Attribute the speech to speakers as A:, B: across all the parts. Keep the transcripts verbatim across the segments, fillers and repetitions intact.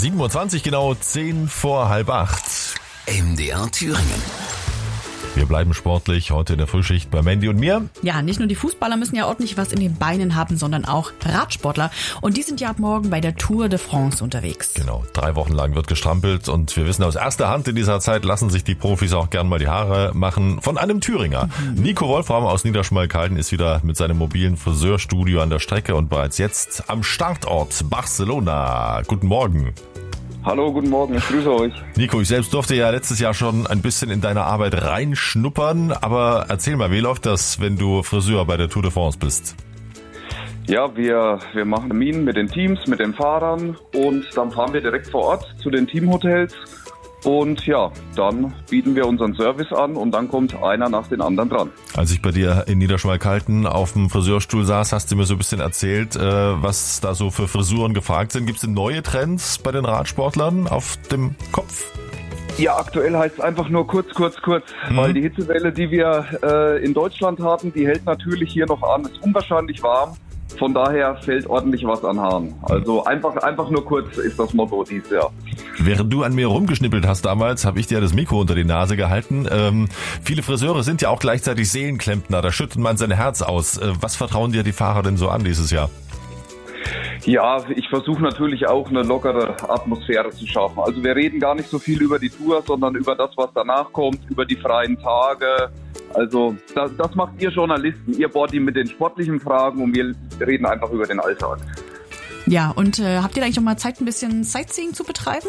A: sieben Uhr zwanzig, genau zehn vor halb acht.
B: M D R Thüringen.
A: Wir bleiben sportlich, heute in der Frühschicht bei Mandy und mir.
C: Ja, nicht nur die Fußballer müssen ja ordentlich was in den Beinen haben, sondern auch Radsportler. Und die sind ja ab morgen bei der Tour de France unterwegs.
A: Genau, drei Wochen lang wird gestrampelt und wir wissen aus erster Hand, in dieser Zeit lassen sich die Profis auch gern mal die Haare machen. Von einem Thüringer. Mhm. Nico Wolfram aus Niederschmalkalden ist wieder mit seinem mobilen Friseurstudio an der Strecke und bereits jetzt am Startort Barcelona. Guten Morgen.
D: Hallo, guten Morgen, ich grüße euch.
A: Nico, ich selbst durfte ja letztes Jahr schon ein bisschen in deine Arbeit reinschnuppern, aber erzähl mal, wie läuft das, wenn du Friseur bei der Tour de France bist?
D: Ja, wir, wir machen Termine mit den Teams, mit den Fahrern und dann fahren wir direkt vor Ort zu den Teamhotels und ja, dann bieten wir unseren Service an und dann kommt einer nach den anderen dran.
A: Als ich bei dir in Niederschmalkalden auf dem Friseurstuhl saß, hast du mir so ein bisschen erzählt, was da so für Frisuren gefragt sind. Gibt es denn neue Trends bei den Radsportlern auf dem Kopf?
D: Ja, aktuell heißt es einfach nur kurz, kurz, kurz, mhm. weil die Hitzewelle, die wir äh, in Deutschland hatten, die hält natürlich hier noch an. Es ist unwahrscheinlich warm. Von daher fällt ordentlich was an Haaren. Also einfach einfach nur kurz ist das Motto dieses Jahr.
A: Während du an mir rumgeschnippelt hast damals, habe ich dir das Mikro unter die Nase gehalten. Ähm, viele Friseure sind ja auch gleichzeitig Seelenklempner, da schüttet man sein Herz aus. Äh, was vertrauen dir die Fahrer denn so an dieses Jahr?
D: Ja, ich versuche natürlich auch eine lockere Atmosphäre zu schaffen. Also wir reden gar nicht so viel über die Tour, sondern über das, was danach kommt, über die freien Tage. Also das, das macht ihr Journalisten. Ihr bohrt die mit den sportlichen Fragen und wir reden einfach über den Alltag.
C: Ja, und äh, habt ihr da eigentlich noch mal Zeit, ein bisschen Sightseeing zu betreiben?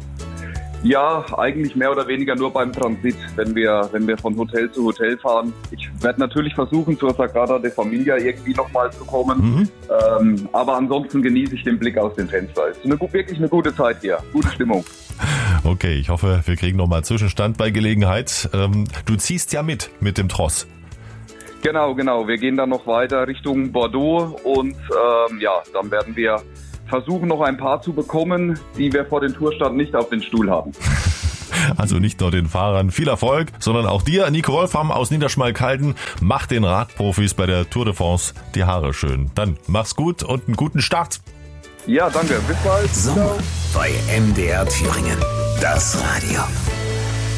D: Ja, eigentlich mehr oder weniger nur beim Transit, wenn wir wenn wir von Hotel zu Hotel fahren. Ich werde natürlich versuchen, zur Sagrada de Familia irgendwie nochmal zu kommen. Mhm. Ähm, aber ansonsten genieße ich den Blick aus dem Fenster. Es ist eine, wirklich eine gute Zeit hier, gute Stimmung.
A: Okay, ich hoffe, wir kriegen nochmal Zwischenstand bei Gelegenheit. Ähm, du ziehst ja mit, mit dem Tross.
D: Genau, genau. Wir gehen dann noch weiter Richtung Bordeaux und ähm, ja, dann werden wir versuchen, noch ein paar zu bekommen, die wir vor dem Tourstart nicht auf den Stuhl haben.
A: Also nicht nur den Fahrern viel Erfolg, sondern auch dir, Nico Wolfram aus Niederschmalkalden. Mach den Radprofis bei der Tour de France die Haare schön. Dann mach's gut und einen guten Start.
D: Ja, danke. Bis bald.
B: Sommer bei M D R Thüringen. Das Radio.